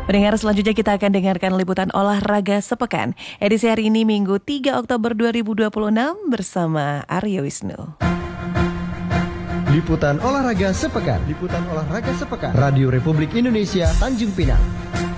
Pendengar, selanjutnya kita akan dengarkan liputan olahraga sepekan. Edisi hari ini Minggu 3 Oktober 2026 bersama Aryo Wisnu. Liputan olahraga sepekan. Radio Republik Indonesia Tanjung Pinang.